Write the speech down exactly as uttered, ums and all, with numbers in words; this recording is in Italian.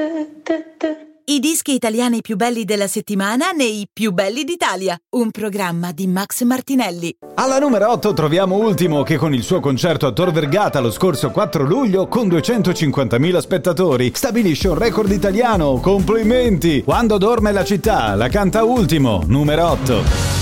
I dischi italiani più belli della settimana nei Più belli d'Italia, un programma di Max Martinelli. Alla numero otto troviamo Ultimo, che con il suo concerto a Tor Vergata lo scorso quattro luglio con duecentocinquantamila spettatori stabilisce un record italiano. Complimenti! Quando dorme la città, la canta Ultimo, numero otto.